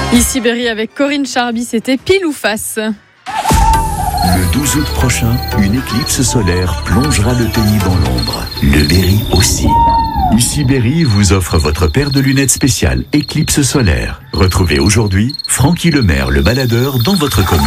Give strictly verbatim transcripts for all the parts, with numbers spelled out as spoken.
Ici Berry avec Corinne Charby, c'était pile ou face. Le douze août prochain, une éclipse solaire plongera le pays dans l'ombre. Le Berry aussi. Ici Berry vous offre votre paire de lunettes spéciales éclipse solaire. Retrouvez aujourd'hui Francky Lemaire, le baladeur, dans votre commune.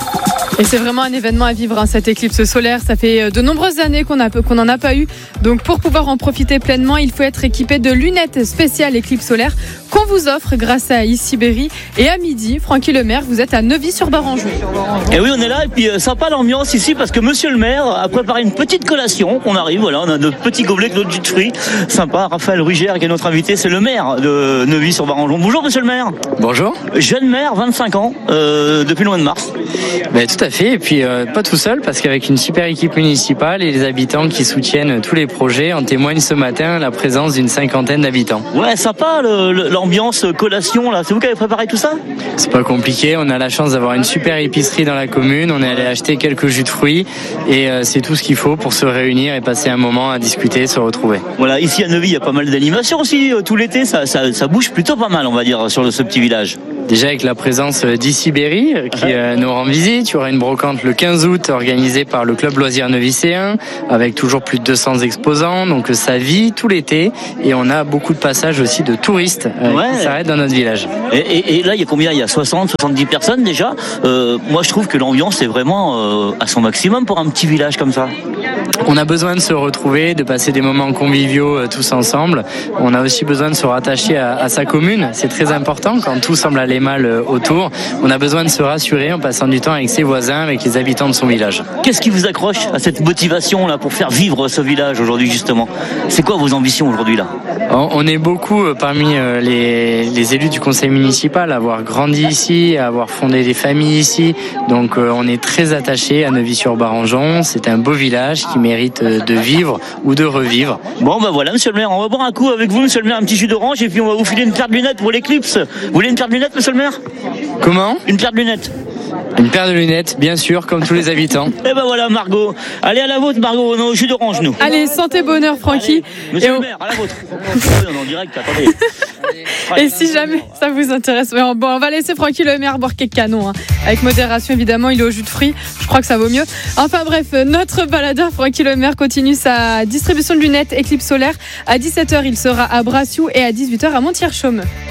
Et c'est vraiment un événement à vivre, hein, cette éclipse solaire. Ça fait de nombreuses années qu'on a, qu'on n'en a pas eu. Donc pour pouvoir en profiter pleinement, il faut être équipé de lunettes spéciales éclipse solaire qu'on vous offre grâce à Ici Berry. Et à midi, Francky Lemaire, vous êtes à Neuvy-sur-Barangeon. Et oui, on est là, et puis euh, sympa l'ambiance ici, parce que monsieur le maire a préparé une petite collation. On arrive, voilà, on a notre petit gobelet avec notre jus de fruits. Sympa, Raphaël Rugère qui est notre invité, c'est le maire de Neuvy-sur-Barangeon. Bonjour monsieur le maire. Bonjour. Jeune maire, vingt-cinq ans, euh, depuis le mois de mars. Ben, tout à fait, et puis euh, pas tout seul, parce qu'avec une super équipe municipale et les habitants qui soutiennent tous les projets, on témoigne ce matin la présence d'une cinquantaine d'habitants. Ouais, sympa le, le, l'ambiance collation là, c'est vous qui avez préparé tout ça? C'est pas compliqué, on a la chance d'avoir une super épicerie dans la commune, on est allé acheter quelques jus de fruits et euh, c'est tout ce qu'il faut pour se réunir et passer un moment à discuter, se retrouver. Voilà, ici à Neuvy, il y a pas mal d'animations aussi, euh, tout l'été, ça, ça, ça bouge plutôt pas mal on va dire sur ce petit village. Déjà avec la présence d'Ici Berry qui euh, nous rend visite, il y aura une brocante le quinze août organisée par le club loisir neuvicéen avec toujours plus de deux cents exposants, donc ça vit tout l'été et on a beaucoup de passages aussi de touristes euh, ouais. qui s'arrêtent dans notre village. Et, et, et là il y a combien? Il y a soixante, soixante-dix personnes déjà. Euh, moi je trouve que l'ambiance est vraiment euh, à son maximum pour un petit village comme ça. On a besoin de se retrouver, de passer des moments conviviaux euh, tous ensemble. On a aussi besoin de se rattacher à, à sa commune. C'est très important quand tout semble aller mal euh, autour. On a besoin de se rassurer en passant du temps avec ses voisins, avec les habitants de son village. Qu'est-ce qui vous accroche à cette motivation là pour faire vivre ce village aujourd'hui justement? C'est quoi vos ambitions aujourd'hui là? On est beaucoup euh, parmi euh, les, les élus du conseil municipal à avoir grandi ici, à avoir fondé des familles ici. Donc euh, on est très attachés à Neuvy-sur-Barangeon. C'est un beau village qui mérite de vivre ou de revivre. Bon ben voilà monsieur le maire, on va boire un coup avec vous monsieur le maire, un petit jus d'orange et puis on va vous filer une paire de lunettes pour l'éclipse. Vous voulez une paire de lunettes monsieur le maire? Comment? Une paire de lunettes. Une paire de lunettes, bien sûr, comme tous les habitants. Et ben voilà Margot. Allez à la vôtre Margot, on est au jus d'orange nous. Allez, santé bonheur Francky. Allez, monsieur et le on... maire, à la vôtre. On est en direct, attendez. Et si jamais ça vous intéresse, bon, on va laisser Francky le maire boire quelques canons, hein. Avec modération évidemment, il est au jus de fruits, je crois que ça vaut mieux. Enfin bref, notre baladeur Francky le maire continue sa distribution de lunettes éclipse solaire. À dix-sept heures, il sera à Brassiou et à dix-huit heures à Montier-Chaume.